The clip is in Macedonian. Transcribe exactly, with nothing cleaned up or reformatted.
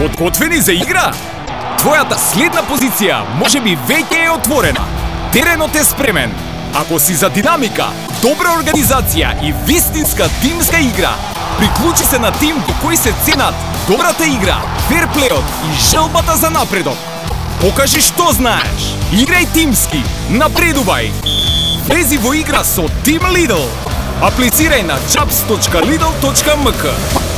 Подготвени за игра? Твојата следна позиција можеби веќе е отворена. Теренот е спремен. Ако си за динамика, добра организација и вистинска тимска игра, приклучи се на тим во кој се ценат добрата игра, ферплеот и желбата за напредок. Покажи што знаеш. Играј тимски. Напредувај. Влези во игра со Team Lidl. Аплицирај на jobs точка lidl точка m k.